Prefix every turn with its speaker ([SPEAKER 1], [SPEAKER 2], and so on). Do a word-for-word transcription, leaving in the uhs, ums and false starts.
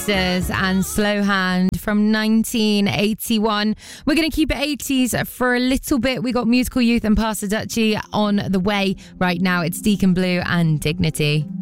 [SPEAKER 1] Sisters and Slow Hand from nineteen eighty-one. We're going to keep it eighties for a little bit. We got Musical Youth and Pastor Dutchie on the way right now. It's Deacon Blue and Dignity.